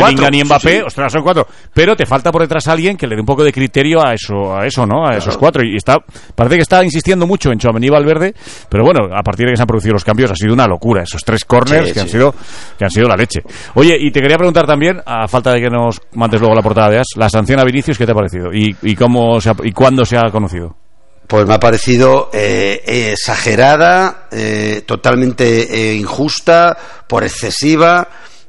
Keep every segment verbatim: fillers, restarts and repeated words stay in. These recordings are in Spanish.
Bellingham y Mbappé, sí, sí. ostras, son cuatro. Pero te falta por detrás alguien que le dé un poco de criterio a eso, a eso, ¿no? A esos cuatro. Y está, parece que está insistiendo mucho en Tchouaméni y Valverde, pero bueno, a partir de que se han producido los cambios ha sido una locura. Esos tres corners sí, que sí. han sido, que han sido la leche. Oye, y te quería preguntar también, a falta de que nos mandes luego la portada de As, la sanción a Vinicius, ¿qué te ha parecido? ¿Y, y cómo se ha, y cuándo se ha conocido? Pues me ha parecido eh, exagerada, eh, totalmente eh, injusta, por excesiva,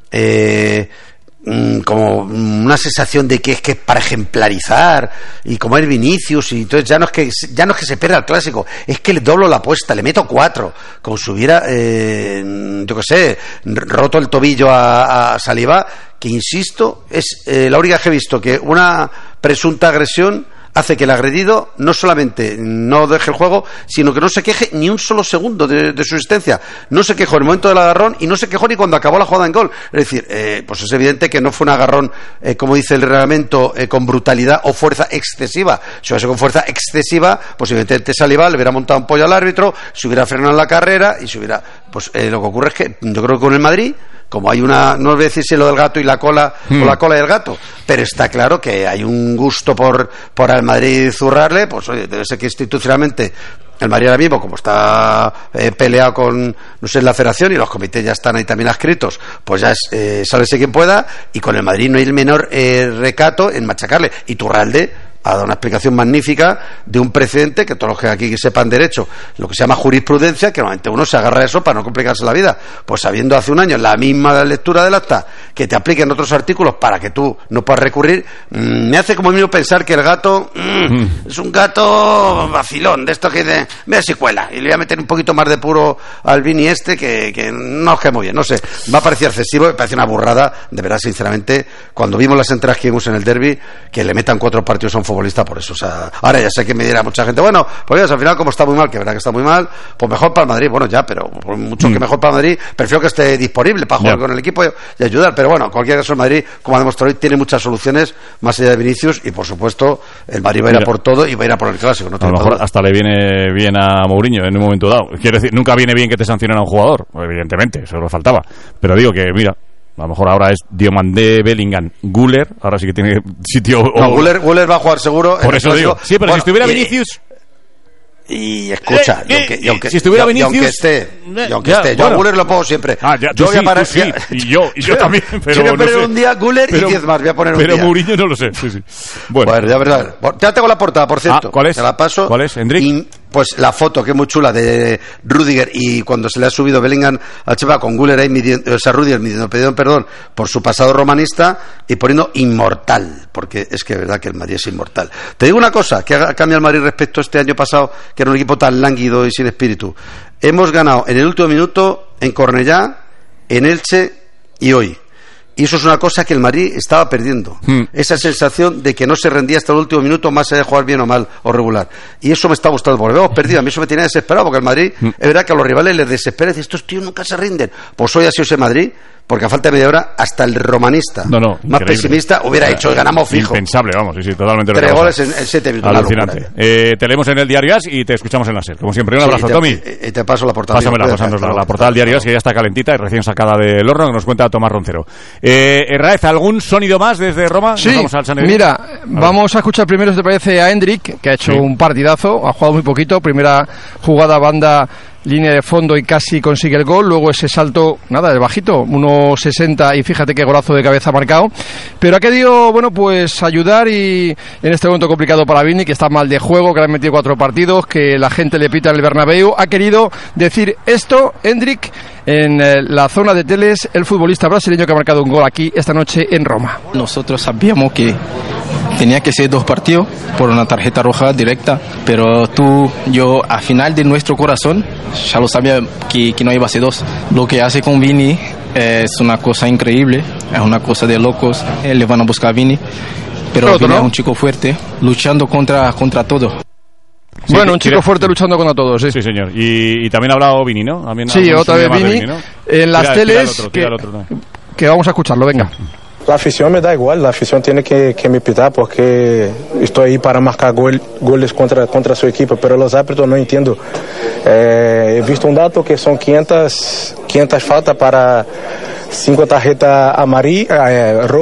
eh, mm, como una sensación de que es que es para ejemplarizar, y como es Vinicius, y entonces ya no es que ya no es que se pierda el clásico, es que le doblo la apuesta, le meto cuatro, como si hubiera, eh, yo qué sé, roto el tobillo a, a Saliba, que insisto, es eh, la única que he visto que una presunta agresión hace que el agredido no solamente no deje el juego, sino que no se queje ni un solo segundo de, de su existencia. No se quejó en el momento del agarrón y no se quejó ni cuando acabó la jugada en gol. Es decir, eh, pues es evidente que no fue un agarrón, eh, como dice el reglamento, eh, con brutalidad o fuerza excesiva. Si hubiese con fuerza excesiva, pues evidentemente Saliba le hubiera montado un pollo al árbitro, se hubiera frenado la carrera y se hubiera... Pues eh, lo que ocurre es que yo creo que con el Madrid, como hay una, no voy a decir si lo del gato y la cola hmm. o la cola y el gato, pero está claro que hay un gusto por por al Madrid zurrarle, pues oye, debe ser que institucionalmente el Madrid ahora mismo, como está eh, peleado con, no sé, la federación y los comités ya están ahí también adscritos, pues ya es, eh, sálvese quien pueda, y con el Madrid no hay el menor eh, recato en machacarle. Y Turralde ha dado una explicación magnífica de un precedente que todos los que aquí sepan derecho, lo que se llama jurisprudencia, que normalmente uno se agarra a eso para no complicarse la vida. Pues sabiendo hace un año la misma lectura del acta que te apliquen otros artículos para que tú no puedas recurrir, mmm, me hace como mismo pensar que el gato mmm, mm. es un gato vacilón, de esto que de, vea si cuela, y le voy a meter un poquito más de puro al Vini este que, que no os queda muy bien, no sé, va a parecer excesivo, me parece una burrada, de verdad, sinceramente, cuando vimos las entradas que vimos en el derbi, que le metan cuatro partidos a un futbolista por eso, o sea, ahora ya sé que me dirá mucha gente, bueno, pues al final como está muy mal, que verá que está muy mal, pues mejor para el Madrid, bueno ya, pero por mucho mm. que mejor para el Madrid, prefiero que esté disponible para jugar yeah. con el equipo y, y ayudar, pero bueno, en cualquier caso el Madrid, como ha demostrado hoy, tiene muchas soluciones más allá de Vinicius, y por supuesto el Madrid va a ir Mira, a por todo y va a ir a por el clásico, no a lo mejor hasta le viene bien a Mourinho en un momento dado, quiero decir, nunca viene bien que te sancionen a un jugador, evidentemente, eso lo faltaba, pero digo que mira, a lo mejor ahora es Diomandé, Bellingham, Güler, ahora sí que tiene sitio. No, o... Güler, Güler va a jugar seguro. Por eso digo. Sí, pero bueno, si estuviera y, Vinicius. Y escucha, eh, y aunque, y aunque, si estuviera y, Vinicius. Y aunque esté, y aunque ya, esté. Yo bueno. a Güler lo pongo siempre. Ah, ya, yo voy sí, a parar. Sí, y yo, y yo también. Pero yo voy a poner no sé. un día Güler pero, y diez más. Voy a poner un pero día. Pero Mourinho no lo sé. Sí, sí. Bueno. Bueno, ya verdad. Ya tengo la portada, por cierto. Ah, ¿cuál es? Te la paso. ¿Cuál es, Hendrik? Y, pues la foto que es muy chula de Rüdiger y cuando se le ha subido Bellingham al Cheva con Güler ahí midiendo, o sea, Rüdiger midiendo perdón, perdón por su pasado romanista y poniendo inmortal, porque es que es verdad que el Madrid es inmortal. Te digo una cosa, que ha cambiado el Madrid respecto a este año pasado, que era un equipo tan lánguido y sin espíritu. Hemos ganado en el último minuto en Cornellá, en Elche y hoy. Y eso es una cosa que el Madrid estaba perdiendo. Hmm. Esa sensación de que no se rendía hasta el último minuto, más allá de jugar bien o mal o regular. Y eso me está gustando, porque hemos perdido. A mí eso me tenía desesperado, porque el Madrid, hmm. es verdad que a los rivales les desespera y dice, estos tíos nunca se rinden. Pues hoy ha sido ese Madrid, porque a falta de media hora, hasta el romanista no, no, más pesimista hubiera hecho el ganamos fijo. Impensable, vamos, sí, sí, totalmente. Tres goles en, en siete minutos. Alucinante. Eh, te leemos en el Diario As y te escuchamos en la SER. Como siempre, un abrazo, sí, y te, Tommy. Y, y te paso la portada. Pásamela, pasándonos la, la portada del Diario As, que ya está calentita y recién sacada del horno, que nos cuenta Tomás Roncero. Eh, Herráez, ¿algún sonido más desde Roma? Sí, vamos al mira, a vamos a escuchar primero, si te parece, a Hendrik, que ha hecho sí. un partidazo, ha jugado muy poquito, primera jugada, banda, línea de fondo y casi consigue el gol, luego ese salto, nada, de bajito, uno sesenta y fíjate qué golazo de cabeza marcado, pero ha querido, bueno, pues ayudar y en este momento complicado para Vini, que está mal de juego, que le han metido cuatro partidos, que la gente le pita en el Bernabéu, ha querido decir esto, Hendrik, en eh, la zona de Teles, el futbolista brasileño que ha marcado un gol aquí esta noche en Roma. Nosotros sabíamos que tenía que ser dos partidos por una tarjeta roja directa, pero tú, yo, a final de nuestro corazón, ya lo sabía que, que no iba a ser dos. Lo que hace con Vini es una cosa increíble, es una cosa de locos. Eh, le van a buscar a Vini, pero, pero Vini ¿no? es un chico fuerte, luchando contra, contra todo. Sí, bueno, un chico fuerte luchando contra todos, sí. Sí, señor. Y, y también ha hablado Vini, ¿no? También sí, otra vez Vini, Vini, ¿no? En las tira, teles, tira otro, que, otro, ¿no? que vamos a escucharlo, venga. La afición me da igual, la afición tiene que, que me pitar porque estoy ahí para marcar gol, goles contra, contra su equipo, pero los árbitros no entiendo. Eh, he visto un dato que son quinientas, quinientas faltas para cinco tarjetas amarillas, eh,